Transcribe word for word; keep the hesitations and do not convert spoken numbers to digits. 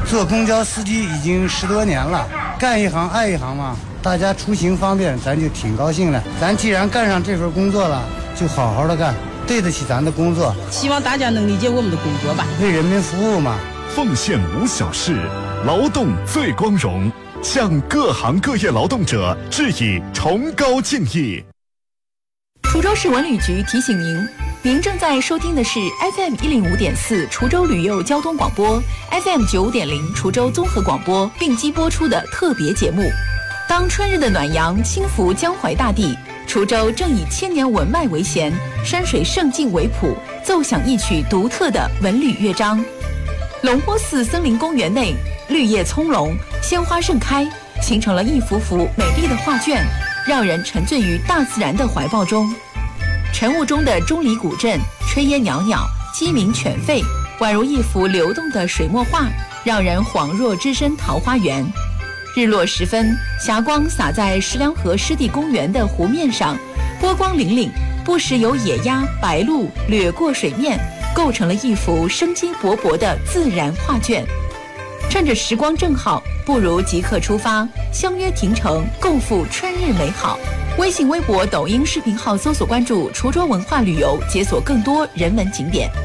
做公交司机已经十多年了，干一行爱一行嘛，大家出行方便，咱就挺高兴了。咱既然干上这份工作了，就好好的干，对得起咱的工作。 希望大家能理解我们的工作吧， 为人民服务嘛。 奉献无小事，劳动最光荣，向各行各业劳动者致以崇高敬意。 滁州市文旅局提醒您，您正在收听的是 F M 一零五点四滁州旅游交通广播 ，F M 九五点零滁州综合广播并机播出的特别节目。当春日的暖阳轻拂江淮大地，滁州正以千年文脉为弦，山水胜境为谱，奏响一曲独特的文旅乐章。龙坡寺森林公园内，绿叶葱茏，鲜花盛开，形成了一幅幅美丽的画卷，让人沉醉于大自然的怀抱中。晨雾中的钟离古镇，炊烟袅袅，鸡鸣犬吠，宛如一幅流动的水墨画，让人恍若置身桃花源。日落时分，霞光洒在石梁河湿地公园的湖面上，波光粼粼，不时有野鸭、白鹭掠过水面，构成了一幅生机勃勃的自然画卷。趁着时光正好，不如即刻出发，相约亭城，共赴春日美好。微信、微博、抖音视频号搜索关注滁州文化旅游，解锁更多人文景点。